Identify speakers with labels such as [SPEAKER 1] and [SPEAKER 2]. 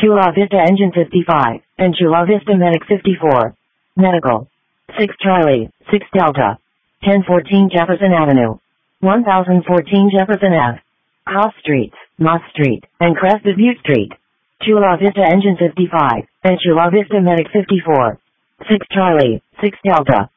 [SPEAKER 1] Chula Vista Engine 55, and Chula Vista Medic 54. Medical. 6 Charlie, 6 Delta. 1014 Jefferson Avenue. 1014 Jefferson Ave. Haas Street, Moss Street, and Crested Butte Street. Chula Vista Engine 55, and Chula Vista Medic 54. 6 Charlie, 6 Delta.